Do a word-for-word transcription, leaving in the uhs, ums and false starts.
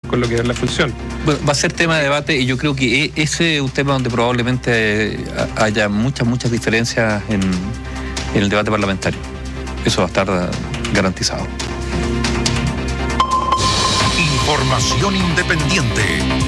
con lo que es la función. Bueno, va a ser tema de debate y yo creo que ese es un tema donde probablemente haya muchas, muchas diferencias en, en el debate parlamentario. Eso va a estar garantizado. Información independiente.